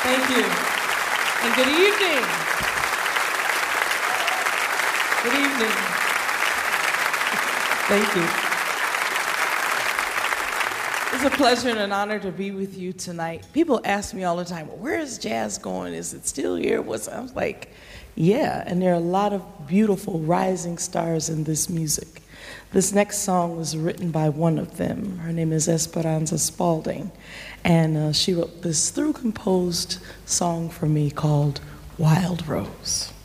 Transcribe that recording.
Thank you. And good evening. Good evening. Thank you. It's a pleasure and an honor to be with you tonight. People ask me all the time, where is jazz going? Is it still here? I was like, yeah, and there are a lot of beautiful rising stars in this music. This next song was written by one of them. Her name is Esperanza Spalding, and she wrote this through-composed song for me called Wild Rose.